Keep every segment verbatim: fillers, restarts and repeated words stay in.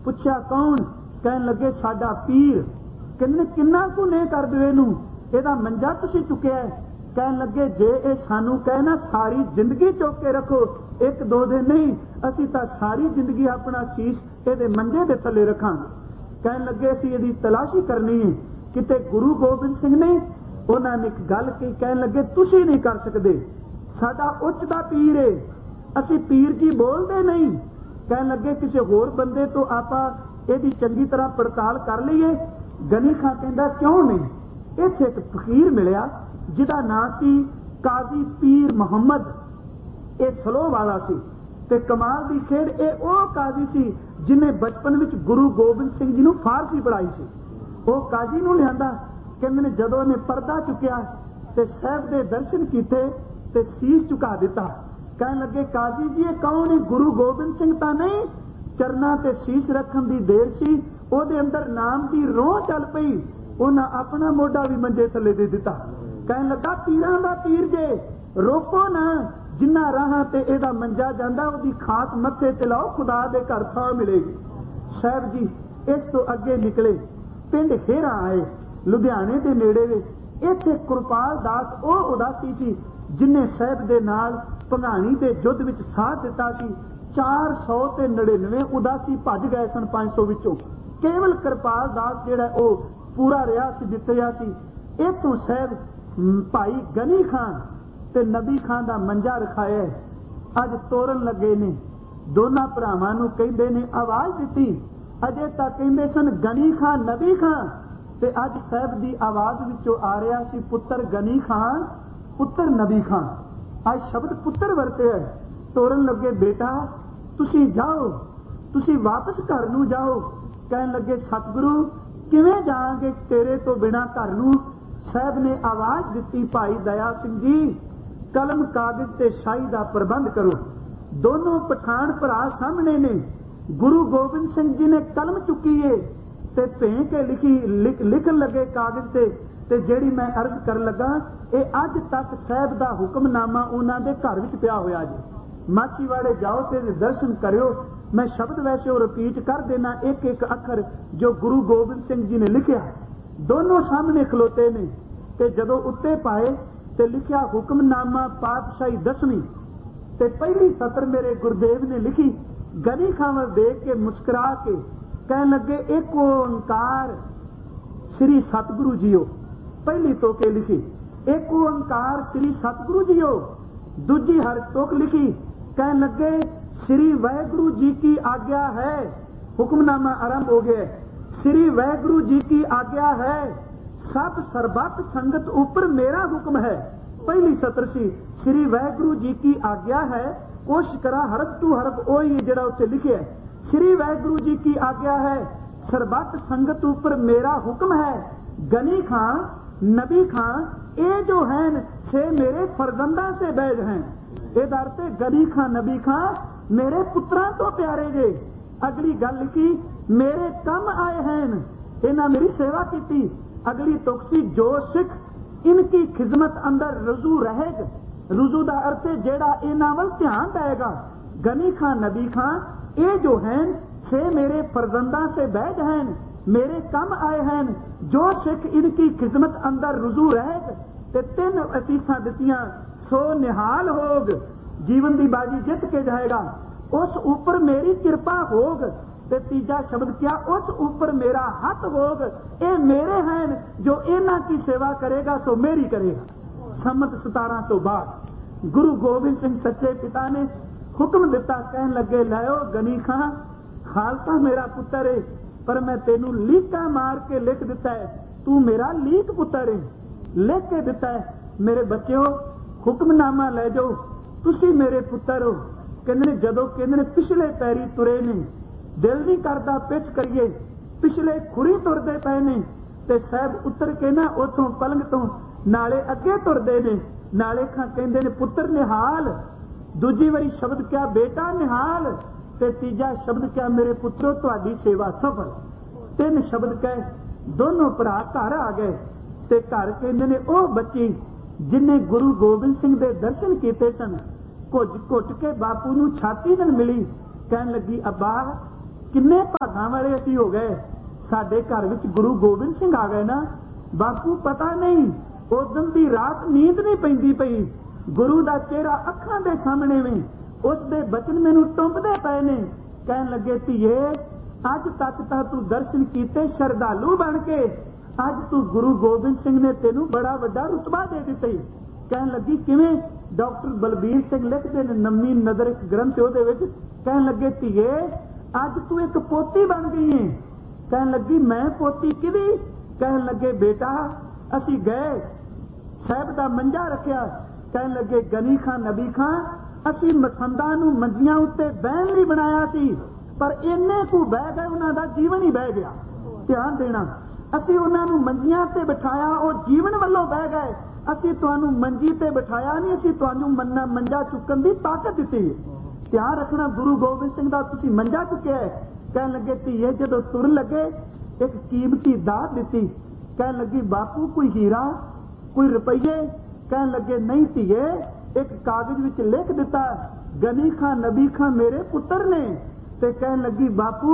पुछया कौन? कहन लगे साडा पीर। कहंदे किन्ना गुने कर दो इहनूं, इहदा मंजा तुसीं चुकिया है। कहन लगे जे ये सानू कहे ना सारी जिंदगी चुक के रखो, एक दो दिन नहीं, असीं तां सारी जिंदगी अपना शीश इहदे मंजे दे थल्ले रखांगे। कहन लगे असीं इहदी तलाशी करनी है किते गुरु गोबिंद सिंह ने उन्हां ने एक गल कही। कहन लगे तुसीं नहीं कर सकदे, साडा उच्च दा पीर है, असीं पीर जी बोलदे नहीं। कहन लगे किसी होर बंदे तो आपां इहदी चंगी तरह पड़ताल कर लईए। गनी खां कहंदा क्यों नहीं। इत्थे एक फकीर मिलिया जिहदा नाम सी काजी पीर मुहम्मद, ये सलोह वाला सी ते कमाल दी खेड ये ओ काजी सी जिन्हें बचपन विच गुरु गोबिंद सिंह जी नूं फारसी पढ़ाई सी। वो काजी नूं लिआंदा, कहंदे ने जदों ने पर्दा चुकिया ते साहब दे दर्शन कीते ते सीस झुका दिता। कहन लगे काजी जी ये कौन है? गुरु गोबिंद सिंह तां नहीं। चरना ते शीश रखन दी देर सी, ओदे अंदर नाम दी रोह चल पई, उन्हां अपना मोढा भी मंजे थल्ले दे दिता। कहन लगा पीरां दा पीर जे, रोको ना, जिन्ना राहां ते एदा मंजा जांदा ओदी खास मत्थे ते लाओ, खुदा दे घर थां मिलेगी। साहब जी इस तो अगे निकले, पिंड हेरा आए, लुधियाने दे नेड़े वे। इत्थे कुरपाल दास ओ उदासी सी जिन्हें साहब दे नाल भंगाणी दे युद्ध विच साथ दिता सी। चार सौ ते नड़िनवे उदासी भज गए सन पांच सौ विचों, केवल कृपाल दास जिहड़ा ओ पूरा रहा सी, जितया सी। इथों साहब भाई गनी खान ते नबी खान दा मंजा रखाया, अज तोरन लगे ने। दोनों भरावां नूं कहंदे ने आवाज दिती, अजे तक कहंदे सन गनी खान नबी खान, ते अज साहब दी आवाज विचों आ रहा सी पुत्र गनी खान पुत्र नबी खान। अज शब्द पुत्र वरते है। तोरन लगे बेटा तुसी जाओ, तुसी वापस घर नूं जाओ। कहन लगे सतगुरु किवें जाओगे तेरे तो बिना घर नूं? साहब ने आवाज दिती भाई दया सिंह जी कलम कागज ते शाही दा प्रबंध करो। दोनों पठान भरा सामने ने, गुरु गोबिंद सिंह जी ने कलम चुकी है ते भें के लिखी लिख, लिखन लगे कागज ते ते जेड़ी मैं अर्ज कर लगा ये अज तक साहब दा हुक्मनामा उन्हां दे घर विच पिया होया जी। माछीवाड़े जाओ ते दर्शन करियो। मैं शब्द वैसे रिपीट कर देना एक एक अखर जो गुरु गोबिंद सिंह जी ने लिखिया। दोनों सामने खलोते ने ते जदों उत्ते पाए ते लिखिया हुक्मनामा पातशाही दसवीं ते पहली सतर मेरे गुरुदेव ने लिखी। गनी खां देख के मुस्कुरा के कहन लगे एक ओंकार श्री सतगुरु जीओ। पहली तोके लिखी एक ओंकार श्री सतगुरु जीओ। दूजी हर तोक लिखी कहन लगे श्री वाहिगुरु जी की आज्ञा है। हुक्मनामा आरंभ हो गया। श्री वाहिगुरु जी की आज्ञा है, सब सरबत संगत ऊपर मेरा हुक्म है। पहली सतर सी श्री वाहिगुरु जी की आज्ञा है। कोशिश करा हरफ टू हरफ ओ ही जेड़ा उत्ते लिखे है। श्री वाहिगुरु जी की आज्ञा है, सरबत संगत ऊपर मेरा हुक्म है। गनी खां नबी खां ये जो हैं से मेरे फरजंदा से बैज हैं। ये दरते गनी खां नबी खां मेरे पुत्रा तो प्यारे जे। अगली गल लिखी मेरे कम आए हैं, इन्हां मेरी सेवा की। अगली तुकसी जो सिख इनकी खिदमत अंदर रुजू रहेगा। रुजू का अर्थ जेड़ा इन्हां वल ध्यान देगा। गनी खां नबी खां ये जो हैं से मेरे फरजंदा से बैज हैं, मेरे कम आए हैं। जो सिख इनकी खिदमत अंदर रुजू रहेगा ते तीन असीसां दित्तियां सो निहाल होग। जीवन की बाजी जित के जाएगा। उस ऊपर मेरी कृपा होग। ते तीजा शब्द क्या उस ऊपर मेरा हथ होग। ये मेरे हैं जो इन्हां की सेवा करेगा सो मेरी करेगा। सम्मत सतारह सौ बाद गुरु गोबिंद सिंह सच्चे पिता ने हुक्म दिता। कहन लगे लाओ गनी खां खालसा मेरा पुत्र है, पर मैं तेनू लीका मार के लिख दिता है, तू मेरा लीक पुत्र है। लिख के दिता है मेरे बच्चों हुक्मनामा ले जाओ, तुसी मेरे पुत्र हो। कहंदे जदों कहंदे पिछले पैरी तुरे ने, दिल नहीं करता पिछ करिए, पिछले खुरी तुरदे पे ने ते साहब उतर के ना उथों पलंग तो नाले अगे तुरदे ने। नाले खां कहंदे ने पुत्र निहाल। दूजी वारी शब्द क्या बेटा निहाल। ते तीजा शब्द क्या मेरे पुत्रो तुहाडी सेवा सफल। तीन शब्द कह दोनों भरा घर आ गए ते घर कहंदे ने ओ बच्ची जिन्हें गुरु गोबिंद सिंह दे दर्शन कीते सन, घुट घुट के बापू नूं छाती नाल मिली। कहन लगी अब्बा किन्ने भागां वाले असीं हो गए, साडे घर विच गुरु गोबिंद सिंह आ गए ना। बापू पता नहीं उदन दी रात नींद नहीं पैंदी पई, गुरु दा चेहरा अखां दे सामने में, उस दे बचन मैनूं टुंबदे पए ने। कहन लगे धीए अज तक तां तू दर्शन कीते शरधालू बन के, अज तू गुरु गोबिंद सिंह ने तेनू बड़ा वड्डा रुतबा दे दिता। कहन लगी किवें? डॉक्टर बलबीर सिंह लिखते ने नवी नज़र एक ग्रंथ उहदे विच, कहन लगे धीए अज तू एक पोती बन गई है। कहन लगी मैं पोती किदी? कहन लगे बेटा असी गए साहब दा मंजा रखिया, कहन लगे गनी खां नबी खां असी मसंदा नूं मंजियां उत्ते बहन लई बनाया सी, पर इन्ने कू बह गए उन्हां दा जीवन ही बह गया। ध्यान देना, असी उन्हां नूं मंजियां ते बिठाया, ਉਹ जीवन ਵੱਲੋਂ बह गए। असी तुहानूं मंजी ते बिठाया नहीं, असी तुहानूं मन्ना मंजा चुकन दी ताकत दित्ती है। ध्यान रखना, गुरु गोबिंद सिंह दा तुसीं मंजा चुकिया है। कहन लगे धीए जदों तुर लगे एक कीमती दात दित्ती। कहन लगी बापू कोई हीरा कोई रुपये? कहन लगे नहीं धीए एक कागज विच लिख दिता गनी खां नबी खां मेरे पुत्र ने। ते कहन लगी बापू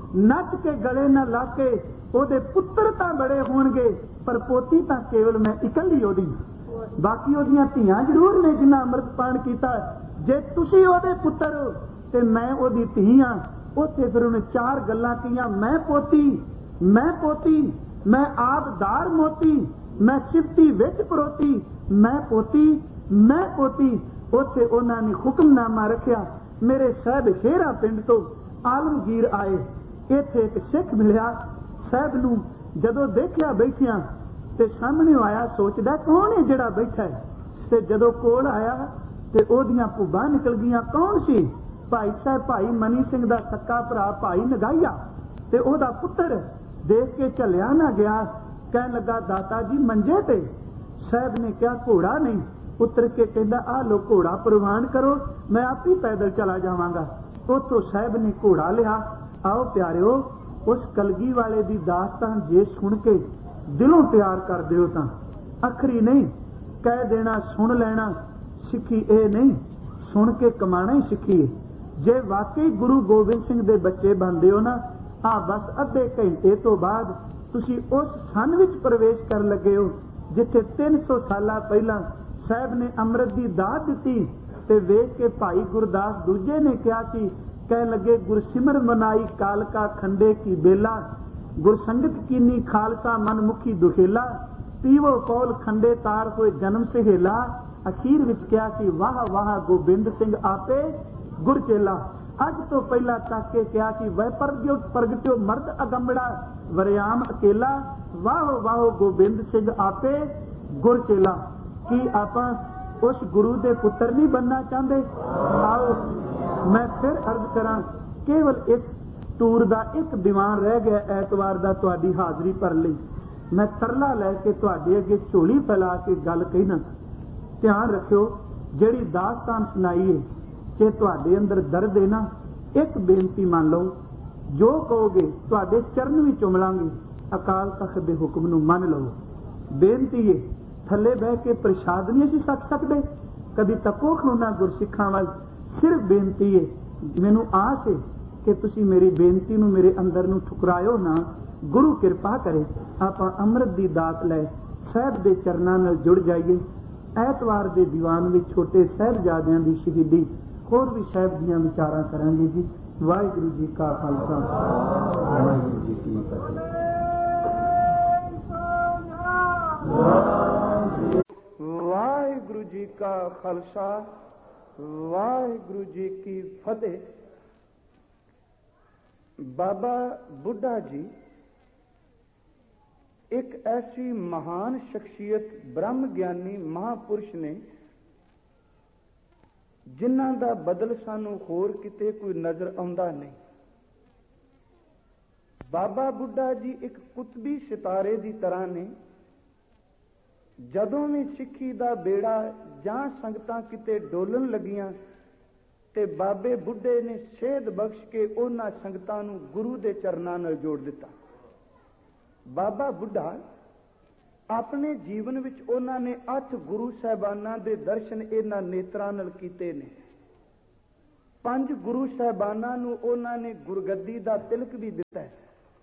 नच के गले न ला के ओदे पुत्र तां बड़े होणगे, पर पोती तां केवल मैं इकल्ली ओदी, बाकी ओदियां धीआं जरूर ने जिन्हां अमृतपान कीता। जे तुसीं ओदे पुत्र हो ते मैं ओदी धी हां। उत्थे फिर उन्हें चार गल्लां कीआं, मैं पोती मैं पोती मैं आबदार मोती, मैं सिफती विच परोती, मैं पोती मैं पोती। उत्थे उन्हां ने हुक्मनामा रखिया। मेरे साहब खेरा पिंड तो आलमगीर आए, इत्थे एक सिख मिलिया। साहब नूं जदों देखिया बैठिया ते सामने आया, सोचदा कौन है जिहड़ा बैठा है। ते जदों कोल आया ते ओदियां भुब्बां निकल गईयां। कौन सी? भाई साहब भाई मनी सिंह दा सक्का भरा भाई नगाइया ते ओदा पुत्र। देख के झलिया ना गया, कहन लगा दाता जी मंजे ते। साहब ने कहा घोड़ा नहीं। उतर के कहता आ लो घोड़ा प्रवान करो, मैं आप ही पैदल चला जावांगा। उतो साहब ने घोड़ा लिया। आओ प्यारिओ, उस कलगी वाले दी दास्तान जे सुन के दिलों प्यार कर दिओ तां अखरी नहीं कह देना सुन लेना सिक्खी, ए नहीं सुन के कमाना ही सिक्खी है। जे वाकई गुरु गोबिंद सिंह दे बच्चे बनदे हो ना, आ बस अद्धे घंटे तो बाद तुसी उस सन विच प्रवेश कर लगे हो जिथे तीन सौ साल पहला साहब ने अमृत की दात दी। ते वेख के भाई गुरदास दूजे ने कहा सी, कह लगे गुरसिमर मनाई कालका खंडे की बेला, गुरसंगत कीनी खालसा मन मुखी दुखेला, पीवो कौल खंडे तार होए जन्म सहेला। अखीर विच कहा सी वाह वाह गोबिंद सिंह आपे गुरचेला। अज तो पहला तक के कहा सी वह परगट्यो परगट्यो मर्द अगंबड़ा वरियाम अकेला, वाह वाह गोबिंद सिंह आपे गुरचेला। कि आपां उस गुरु दे पुत्र नहीं बनना चाहते? आओ मैं फिर अर्ज करा, केवल इस टूर का एक दीवान रह गया ऐतवार का तुहाडी हाजरी भर लई। मैं तरला लैके तुहाडे अगे झोली फैला के गल कहना। ध्यान रखियो, जिहड़ी दास्तान सुनाई है जे तुहाडे अंदर दर्द है ना, एक बेनती मान लो, जो कहोगे तुहाडे चरण भी चुमलांगे, अकाल तख्त दे हुक्म नूं मन लो। बेनती है थले बह के प्रसाद नहीं असीं छक सकते, कभी तको खलोना गुरसिखां वल। सिर्फ बेनती है, मैनूं आस है कि तुसीं मेरी बेनती नूं मेरे अंदर नूं ठुकरायो ना। गुरु किरपा करे आपां अमृत दी दात लै साहब दे चरनां नाल जुड़ जाइए। ऐतवार दे दीवान विच छोटे साहिबजादियां दी शहीदी, होर भी साहब दीयां विचारां करांगे जी। वाहिगुरू जी का खालसा, वाहिगुरू जी की फतेह। वाहिगुरू जी का खालसा, वाहिगुरू जी की फतेह। बाबा बुढ़ा जी एक ऐसी महान शख्सियत, ब्रह्म ज्ञानी महापुरुष ने जिन्हां दा बदल सानू होर किते कोई नजर आउंदा नहीं। बाबा बुढ़ा जी एक कुतबी सितारे की तरह ने। जदों भी सिੱਖੀ ਦਾ बेड़ा ਜਾਂ संगतां किते डोलन लगियां ते बाबे बुढ़े ने सेध बख्श के उन्हां संगतां नूं गुरु दे चरनां नाल जोड़ दिता। बाबा बुढ़ा अपने जीवन विच उन्हां ने अठ गुरु साहिबानां दे दर्शन इन्हां नेत्रां नाल कीते ने। ਪੰਜ ਗੁਰੂ ਸਾਹਿਬਾਨਾਂ ਨੂੰ ਉਹਨਾਂ ਨੇ ਗੁਰਗੱਦੀ ਦਾ ਤਿਲਕ ਵੀ ਦਿੱਤਾ ਹੈ।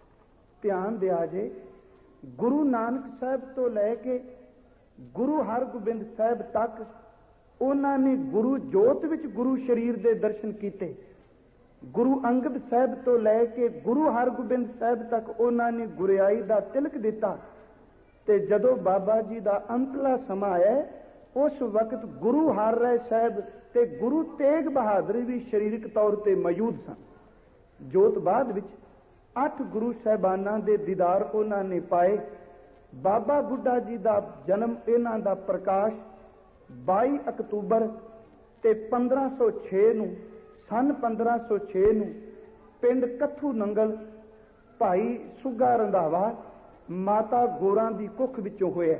ਧਿਆਨ ਦਿਆ ਜੇ, ਗੁਰੂ ਨਾਨਕ ਸਾਹਿਬ ਤੋਂ ਲੈ ਕੇ ਗੁਰੂ ਹਰਗੋਬਿੰਦ ਸਾਹਿਬ ਤੱਕ ਉਹਨਾਂ ਨੇ ਗੁਰੂ ਜੋਤ ਵਿੱਚ ਗੁਰੂ ਸ਼ਰੀਰ ਦੇ ਦਰਸ਼ਨ ਕੀਤੇ। ਗੁਰੂ ਅੰਗਦ ਸਾਹਿਬ ਤੋਂ ਲੈ ਕੇ ਗੁਰੂ ਹਰਗੋਬਿੰਦ ਸਾਹਿਬ ਤੱਕ ਉਹਨਾਂ ਨੇ ਗੁਰਿਆਈ ਦਾ ਤਿਲਕ ਦਿੱਤਾ। ਤੇ ਜਦੋਂ ਬਾਬਾ ਜੀ ਦਾ ਅੰਤਲਾ ਸਮਾਂ ਆਇਆ, ਉਸ ਵਕਤ ਗੁਰੂ ਹਰ ਰਾਏ ਸਾਹਿਬ ਤੇ ਗੁਰੂ ਤੇਗ ਬਹਾਦਰ ਵੀ ਸਰੀਰਕ ਤੌਰ ਤੇ ਮੌਜੂਦ ਸਨ। ਜੋਤ ਬਾਅਦ ਵਿੱਚ ਅੱਠ ਗੁਰੂ ਸਾਹਿਬਾਨਾਂ ਦੇ ਦੀਦਾਰ ਉਹਨਾਂ ਨੇ ਪਾਏ। ਬਾਬਾ ਬੁੱਢਾ ਜੀ ਦਾ ਜਨਮ, ਇਹਨਾਂ ਦਾ ਪ੍ਰਕਾਸ਼ ਬਾਈ ਅਕਤੂਬਰ ਤੇ ਪੰਦਰਾਂ ਸੌ ਛੇ ਨੂੰ ਸਨ ਪੰਦਰਾਂ ਸੌ ਛੇ ਨੂੰ ਪਿੰਡ ਕੱਥੂ ਨੰਗਲ ਭਾਈ ਸੁੱਗਾ ਰੰਧਾਵਾ ਮਾਤਾ ਗੋਰਾਂ ਦੀ ਕੁੱਖ ਵਿੱਚੋਂ ਹੋਇਆ।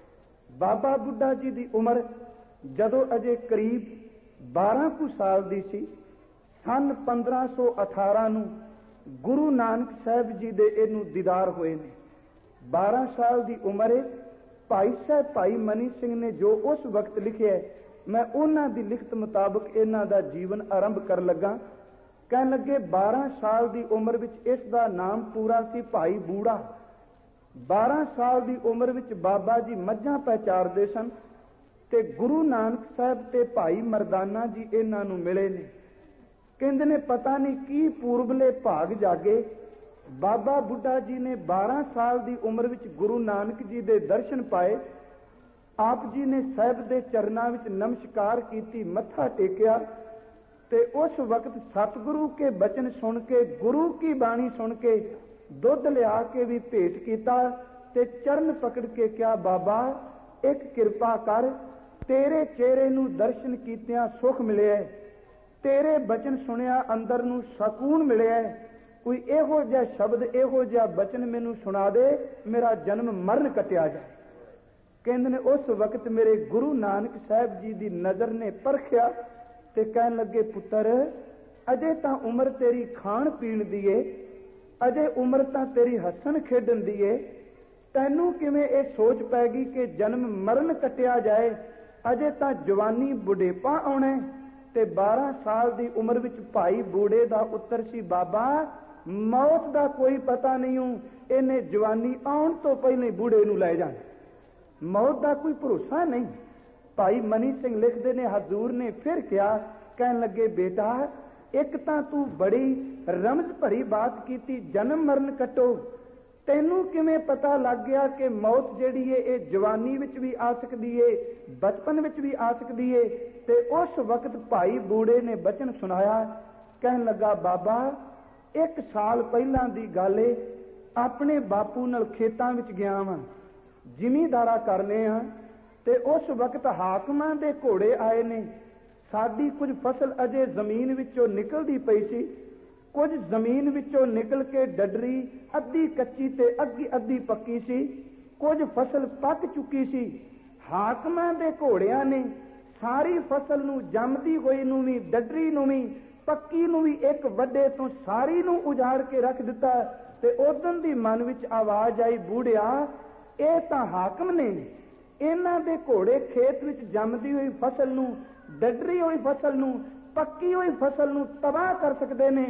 ਬਾਬਾ ਬੁੱਢਾ ਜੀ ਦੀ ਉਮਰ ਜਦੋਂ ਅਜੇ ਕਰੀਬ ਬਾਰਾਂ ਕੁ ਸਾਲ ਦੀ ਸੀ, ਸਨ ਪੰਦਰਾਂ ਸੌ ਅਠਾਰਾਂ ਨੂੰ ਗੁਰੂ ਨਾਨਕ ਸਾਹਿਬ ਜੀ ਦੇ ਇਹਨੂੰ ਦੀਦਾਰ ਹੋਏ ਨੇ। ਬਾਰਾਂ ਸਾਲ ਦੀ ਉਮਰ ਹੈ। ਭਾਈ ਸਾਹਿਬ ਭਾਈ ਮਨੀ ਸਿੰਘ ਨੇ ਜੋ ਉਸ ਵਕਤ ਲਿਖਿਆ, ਮੈਂ ਉਹਨਾਂ ਦੀ ਲਿਖਤ ਮੁਤਾਬਕ ਇਹਨਾਂ ਦਾ ਜੀਵਨ ਆਰੰਭ ਕਰਨ ਲੱਗਾ। ਕਹਿਣ ਲੱਗੇ, ਬਾਰਾਂ ਸਾਲ ਦੀ ਉਮਰ ਵਿੱਚ ਇਸ ਦਾ ਨਾਮ ਪੂਰਾ ਸੀ ਭਾਈ ਬੂੜਾ। ਬਾਰਾਂ ਸਾਲ ਦੀ ਉਮਰ ਵਿੱਚ ਬਾਬਾ ਜੀ ਮੱਝਾਂ ਪਹਿਚਾਰਦੇ ਸਨ ਤੇ ਗੁਰੂ ਨਾਨਕ ਸਾਹਿਬ ਤੇ ਭਾਈ ਮਰਦਾਨਾ ਜੀ ਇਹਨਾਂ ਨੂੰ ਮਿਲੇ ਨੇ। ਕਹਿੰਦੇ ਨੇ ਪਤਾ ਨਹੀਂ ਕੀ ਪੂਰਬਲੇ ਭਾਗ ਜਾਗੇ, ਬਾਬਾ ਬੁੱਢਾ ਜੀ ਨੇ ਬਾਰਾਂ ਸਾਲ ਦੀ ਉਮਰ ਵਿੱਚ ਗੁਰੂ ਨਾਨਕ ਜੀ ਦੇ ਦਰਸ਼ਨ ਪਾਏ। ਆਪ ਜੀ ਨੇ ਸਾਹਿਬ ਦੇ ਚਰਨਾਂ ਵਿੱਚ ਨਮਸਕਾਰ ਕੀਤੀ, ਮੱਥਾ ਟੇਕਿਆ ਤੇ ਉਸ ਵਕਤ ਸਤਿਗੁਰੂ ਕੇ ਬਚਨ ਸੁਣ ਕੇ, ਗੁਰੂ ਕੀ ਬਾਣੀ ਸੁਣ ਕੇ ਦੁੱਧ ਲਿਆ ਕੇ ਵੀ ਭੇਟ ਕੀਤਾ ਤੇ ਚਰਨ ਪਕੜ ਕੇ ਕਿਹਾ, ਬਾਬਾ ਇੱਕ ਕਿਰਪਾ ਕਰ, ਤੇਰੇ ਚਿਹਰੇ ਨੂੰ ਦਰਸ਼ਨ ਕੀਤਿਆਂ ਸੁਖ ਮਿਲਿਆ, ਤੇਰੇ ਬਚਨ ਸੁਣਿਆ ਅੰਦਰ ਨੂੰ ਸਕੂਨ ਮਿਲਿਆ, ਕੋਈ ਇਹੋ ਜਿਹਾ ਸ਼ਬਦ, ਇਹੋ ਜਿਹਾ ਬਚਨ ਮੈਨੂੰ ਸੁਣਾ ਦੇ, ਮੇਰਾ ਜਨਮ ਮਰਨ ਕੱਟਿਆ ਜਾਏ। ਕਹਿੰਦੇ ਨੇ ਉਸ ਵਕਤ ਮੇਰੇ ਗੁਰੂ ਨਾਨਕ ਸਾਹਿਬ ਜੀ ਦੀ ਨਜ਼ਰ ਨੇ ਪਰਖਿਆ ਤੇ ਕਹਿਣ ਲੱਗੇ, ਪੁੱਤਰ ਅਜੇ ਤਾਂ ਉਮਰ ਤੇਰੀ ਖਾਣ ਪੀਣ ਦੀ ਏ, ਅਜੇ ਉਮਰ ਤਾਂ ਤੇਰੀ ਹੱਸਣ ਖੇਡਣ ਦੀ ਏ, ਤੈਨੂੰ ਕਿਵੇਂ ਇਹ ਸੋਚ ਪੈ ਗਈ ਕਿ ਜਨਮ ਮਰਨ ਕੱਟਿਆ ਜਾਏ? ਅਜੇ ਤਾਂ ਜਵਾਨੀ ਬੁਢੇਪਾ ਆਉਣਾ। ਤੇ ਬਾਰਾਂ ਸਾਲ ਦੀ ਉਮਰ ਵਿੱਚ ਭਾਈ ਬੂੜੇ ਦਾ ਉੱਤਰ ਸੀ, ਬਾਬਾ ਮੌਤ ਦਾ ਕੋਈ ਪਤਾ ਨਹੀਂ ਹੂੰ, ਇਹਨੇ ਜਵਾਨੀ ਆਉਣ ਤੋਂ ਪਹਿਲਾਂ ਹੀ ਬੂੜੇ ਨੂੰ ਲੈ ਜਾਣਾ, ਮੌਤ ਦਾ ਕੋਈ ਭਰੋਸਾ ਨਹੀਂ। ਭਾਈ ਮਨੀ ਸਿੰਘ ਲਿਖਦੇ ਨੇ, ਹਜ਼ੂਰ ਨੇ ਫਿਰ ਕਿਹਾ, ਕਹਿਣ ਲੱਗੇ, ਬੇਟਾ ਇੱਕ ਤਾਂ ਤੂੰ ਬੜੀ ਰਮਜ਼ ਭਰੀ ਬਾਤ ਕੀਤੀ, ਜਨਮ ਮਰਨ ਕੱਟੋ, ਤੈਨੂੰ ਕਿਵੇਂ ਪਤਾ ਲੱਗ ਗਿਆ ਕਿ ਮੌਤ ਜਿਹੜੀ ਏ ਇਹ ਜਵਾਨੀ ਵਿੱਚ ਵੀ ਆ ਸਕਦੀ ਏ, ਬਚਪਨ ਵਿੱਚ ਵੀ ਆ ਸਕਦੀ ਏ? ਤੇ ਉਸ ਵਕਤ ਭਾਈ ਬੂੜੇ ਨੇ ਬਚਨ ਸੁਣਾਇਆ। ਕਹਿਣ ਲੱਗਾ, ਬਾਬਾ ਇੱਕ ਸਾਲ ਪਹਿਲਾਂ ਦੀ ਗੱਲ ਏ, ਆਪਣੇ ਬਾਪੂ ਨਾਲ ਖੇਤਾਂ ਵਿੱਚ ਗਿਆ ਵਾਂ, ਜ਼ਿਮੀਂਦਾਰਾ ਕਰਨੇ ਆ, ਤੇ ਉਸ ਵਕਤ ਹਾਕਮਾਂ ਦੇ ਘੋੜੇ ਆਏ ਨੇ। ਸਾਡੀ ਕੁਝ ਫਸਲ ਅਜੇ ਜ਼ਮੀਨ ਵਿੱਚੋਂ ਨਿਕਲਦੀ ਪਈ ਸੀ, ਕੁਝ ਜ਼ਮੀਨ ਵਿੱਚੋਂ ਨਿਕਲ ਕੇ ਡੱਡਰੀ ਅੱਧੀ ਕੱਚੀ ਤੇ ਅੱਧੀ ਅੱਧੀ ਪੱਕੀ ਸੀ, ਕੁਝ ਫਸਲ ਪੱਕ ਚੁੱਕੀ ਸੀ। ਹਾਕਮਾਂ ਦੇ ਘੋੜਿਆਂ ਨੇ ਸਾਰੀ ਫਸਲ ਨੂੰ, ਜੰਮਦੀ ਹੋਈ ਨੂੰ ਵੀ, ਡੱਡਰੀ ਨੂੰ ਵੀ, ਪੱਕੀ ਨੂੰ ਵੀ ਇੱਕ ਵੱਡੇ ਤੋਂ ਸਾਰੀ ਨੂੰ ਉਜਾੜ ਕੇ ਰੱਖ ਦਿੱਤਾ। ਤੇ ਉਦੋਂ ਦੀ ਮਨ ਵਿੱਚ ਆਵਾਜ਼ ਆਈ, ਬੂੜਿਆ ਇਹ ਤਾਂ ਹਾਕਮ ਨੇ, ਇਹਨਾਂ ਦੇ ਘੋੜੇ ਖੇਤ ਵਿੱਚ ਜੰਮਦੀ ਹੋਈ ਫਸਲ ਨੂੰ, ਡੱਡਰੀ ਹੋਈ ਫਸਲ ਨੂੰ, ਪੱਕੀ ਹੋਈ ਫਸਲ ਨੂੰ ਤਬਾਹ ਕਰ ਸਕਦੇ ਨੇ।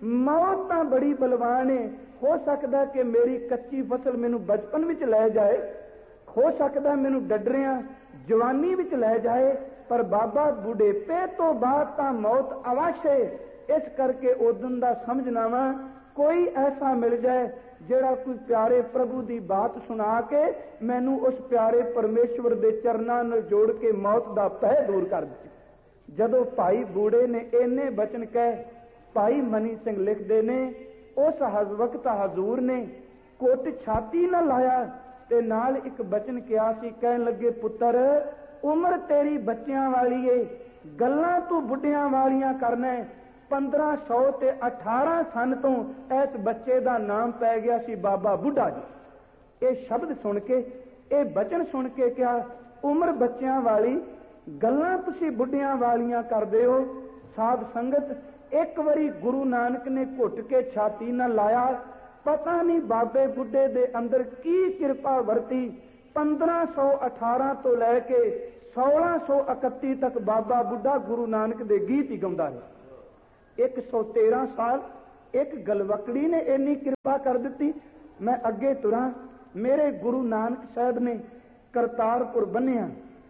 ਮੌਤ ਤਾਂ ਬੜੀ ਬਲਵਾਨ ਹੈ, ਹੋ ਸਕਦਾ ਕਿ ਮੇਰੀ ਕੱਚੀ ਫਸਲ ਮੈਨੂੰ ਬਚਪਨ ਵਿੱਚ ਲੈ ਜਾਏ, ਹੋ ਸਕਦਾ ਮੈਨੂੰ ਡੱਡਰਿਆਂ ਜਵਾਨੀ ਵਿੱਚ ਲੈ ਜਾਏ, ਪਰ ਬਾਬਾ ਬੁਢੇਪੇ ਤੋਂ ਬਾਅਦ ਤਾਂ ਮੌਤ ਅਵਸ਼ ਹੈ। ਇਸ ਕਰਕੇ ਉਦੋਂ ਦਾ ਸਮਝਣਾ ਵਾ, ਕੋਈ ਐਸਾ ਮਿਲ ਜਾਏ ਜਿਹੜਾ ਕੋਈ ਪਿਆਰੇ ਪ੍ਰਭੂ ਦੀ ਬਾਤ ਸੁਣਾ ਕੇ ਮੈਨੂੰ ਉਸ ਪਿਆਰੇ ਪਰਮੇਸ਼ਵਰ ਦੇ ਚਰਨਾਂ ਨਾਲ ਜੋੜ ਕੇ ਮੌਤ ਦਾ ਭੈ ਦੂਰ ਕਰ ਦੇ। ਜਦੋਂ ਭਾਈ ਬੂੜੇ ਨੇ ਇੰਨੇ ਬਚਨ ਕਹੇ, ਭਾਈ ਮਨੀ ਸਿੰਘ ਲਿਖਦੇ ਨੇ, ਉਸ ਵਕਤ ਹਜ਼ੂਰ ਨੇ ਕੁੱਟ ਛਾਤੀ ਨਾਲ ਲਾਇਆ ਤੇ ਨਾਲ ਇੱਕ ਬਚਨ ਕਿਹਾ ਸੀ। ਕਹਿਣ ਲੱਗੇ, ਪੁੱਤਰ ਉਮਰ ਤੇਰੀ ਬੱਚਿਆਂ ਵਾਲੀ ਏ, ਗੱਲਾਂ ਤੂੰ ਬੁੱਢਿਆਂ ਵਾਲੀਆਂ ਕਰਨਾ। ਪੰਦਰਾਂ ਸੌ ਤੇ ਅਠਾਰਾਂ ਸਨ ਤੋਂ ਇਸ ਬੱਚੇ ਦਾ ਨਾਮ ਪੈ ਗਿਆ ਸੀ ਬਾਬਾ ਬੁੱਢਾ ਜੀ। ਇਹ ਸ਼ਬਦ ਸੁਣ ਕੇ, ਇਹ ਬਚਨ ਸੁਣ ਕੇ ਕਿਹਾ, ਉਮਰ ਬੱਚਿਆਂ ਵਾਲੀ, ਗੱਲਾਂ ਤੁਸੀਂ ਬੁੱਢਿਆਂ ਵਾਲੀਆਂ ਕਰਦੇ ਹੋ। ਸਾਧ ਸੰਗਤ, ਇੱਕ ਵਾਰੀ ਗੁਰੂ ਨਾਨਕ ਨੇ ਘੁੱਟ ਕੇ ਛਾਤੀ ਨਾਲ ਲਾਇਆ, ਪਤਾ ਨਹੀਂ ਬਾਬੇ ਬੁੱਢੇ ਦੇ ਅੰਦਰ ਕੀ ਕਿਰਪਾ ਵਰਤੀ। ਪੰਦਰਾਂ ਸੌ ਅਠਾਰਾਂ ਤੋਂ ਲੈ ਕੇ ਸੋਲਾਂ ਸੌ ਇਕੱਤੀ ਤੱਕ ਬਾਬਾ ਬੁੱਢਾ ਗੁਰੂ ਨਾਨਕ ਦੇ ਗੀਤ ਹੀ ਗਾਉਂਦਾ ਰਿਹਾ। एक सौ तेरह साल एक गलवकड़ी ने इन्नी कृपा कर दी। मैं अगे तुरा, मेरे गुरु नानक साहब ने करतारपुर बन्निया,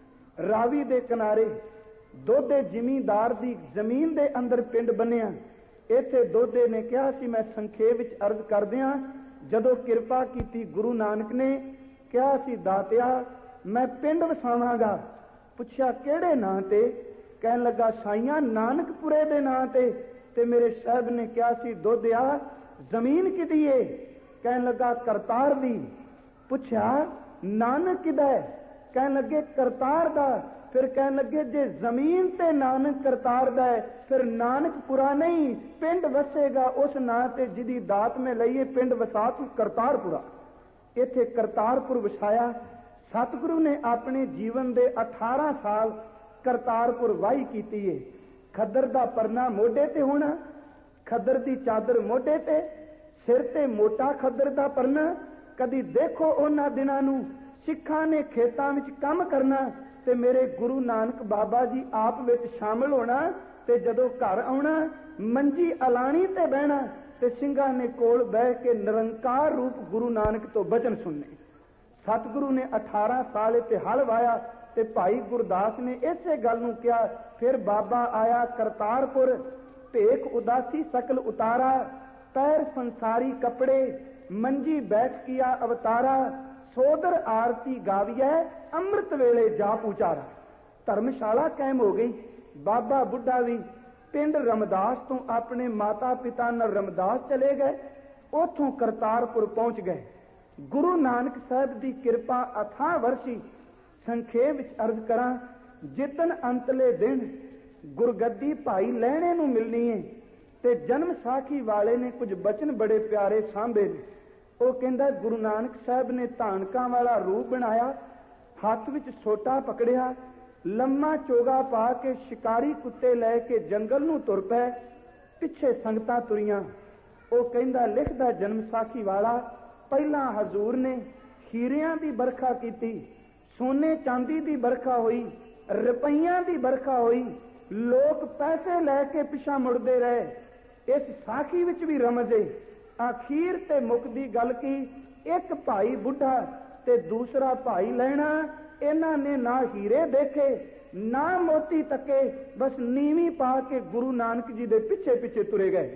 रावी दे किनारे दोधे जिमींदार दी जमीन दे अंदर पिंड बन्निया। इत्थे दोधे ने कहा सी, मैं संखेप विच अर्ज कर दियां, जदों कृपा की गुरु नानक ने कहा सी, दातिया मैं पिंड वसावांगा। पुछया किहड़े नां ते? कहन लगा साईयां नानकपुरे दे नां ते। ते मेरे साहब ने कहा सी, दोधिया जमीन किदी है? कहन लगा करतार दी। पुछया नानक किदा है? कहन लगे करतार दा। फिर कहन लगे जे जमीन ते नानक करतार दा है, फिर नानकपुरा नहीं पिंड वसेगा उस नां ते जिदी दात में लईए पिंड वसा तू करतारपुरा। इत्थे करतारपुर वसाया। सतगुरु ने अपने जीवन दे अठारह साल करतारपुर वाही कीती है। खद्दर दा परना मोढे ते होना, खद्दर दी चादर मोढे ते, सिर ते मोटा खद्दर दा परना। कदी देखो उन्हां दिनां नूं सिखां ने खेतां विच काम करना ते मेरे गुरु नानक बाबा जी आप विच शामिल होना, ते जदों घर आउणा मंजी अलाणी ते बहना ते ਸਿੰਘਾਂ ने कोल बह के निरंकार रूप गुरु नानक तो बचन सुनने। सतगुरु ने अठारह साल इत्थे हल वाया ते भाई गुरदास ने इसे गल नूं कहा। फिर बाबा आया करतारपुर, भेख उदासी सकल उतारा, पैर संसारी कपड़े, मंजी बैठ किया अवतारा, सोदर आरती गाविया अमृत वेले जाप उचारा। धर्मशाला कायम हो गई। बाबा बुढ़ा भी पिंड रमदास तो अपने माता पिता नाल रमदास चले गए, उथों करतारपुर पहुंच गए। गुरु नानक साहब की कृपा अथाह वर्षी। संखेप विच अर्ज करा, जिदन अंतले दिन गुरगद्दी भाई लहणे नूं मिलनी है ते जन्म साखी वाले ने कुछ बचन बड़े प्यारे सांभे ने। वो कहंदा गुरु नानक साहब ने धानकां वाला रूप बनाया, हथ विच सोटा पकड़िया, लम्मा चोगा पा के शिकारी कुत्ते लैके जंगल नूं तुर पै, पिछे संगतां तुरियां। वो कहंदा लिखदा जन्म साखी वाला, पहला हजूर ने हीरियां दी बरखा कीती, सोने चांदी दी बरखा हुई, रुपइयां दी बरखा हुई, लोग पैसे लैके पिछा मुड़दे रहे। इस साखी विच भी रमज है। आखिर ते मुकदी गल की, एक भाई बुढ़ा ते दूसरा भाई लहना, इन्हां ने ना हीरे देखे ना मोती तके, बस नीवी पा के गुरु नानक जी दे पिछे पिछे तुरे गए।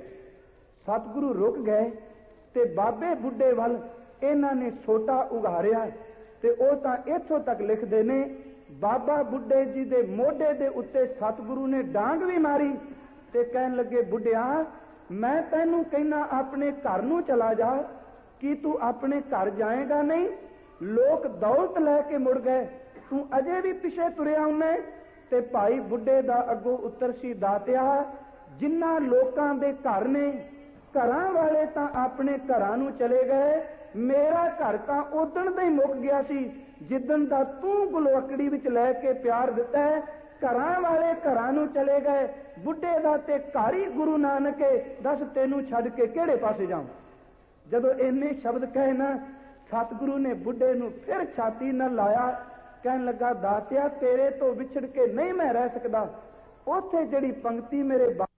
सतगुरु रुक गए ते बाबे बुढ़े वल इन्हां ने सोटा उघारिया ते ओ तां इत्थों तक लिखदे ने, बाबा बुढ़े जी दे मोढे दे उत्ते सतगुरु ने डांग भी मारी ते कहन लगे, बुढ़िया मैं तैनू कहना अपने घर नूं चला जा, कि तू अपने घर जाएगा नहीं? लोग दौलत लैके मुड़ गए, तू अजे भी पिछे तुरिया उन्ने। ते भाई बुढ़े दा अगों उत्तर सी, दातिया जिन्ना लोकां दे घर ने, घरां वाले तां अपने घरां नूं चले गए, मेरा घर तां उदण दा ही मुक गया सी जिदन दा तू गुलवकड़ी विच लैके प्यार दिता है। घरां वाले घरां नूं चले गए, बुढ़े दा ते घर ही गुरु नानक है, दस तेनू छड्ड के किहड़े पासे जाऊं? जदों इन्ने शब्द कहे ना, सतगुरु ने बुढ़े नूं फिर छाती न लाया, कहन लगा, दातिया तेरे तो विछड़ के नहीं मैं रह सकदा। उथे जिहड़ी पंक्ति मेरे